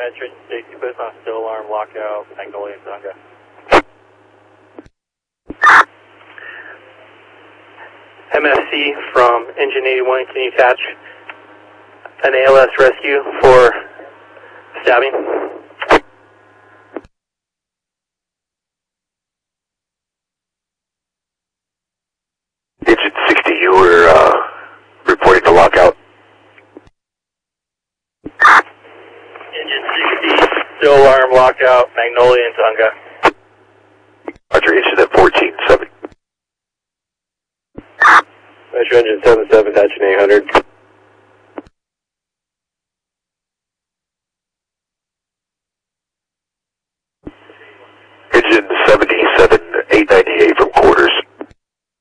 Metro 60, put us on still alarm, lockout, Magnolia, Tonga. MSC from Engine 81, can you attach an ALS rescue for stabbing? Engine 60, you were reporting the lockout. Engine 60, still alarm, lockout, Magnolia and Tonga. Roger, incident 14-7. Metro Engine 77, attaching 800.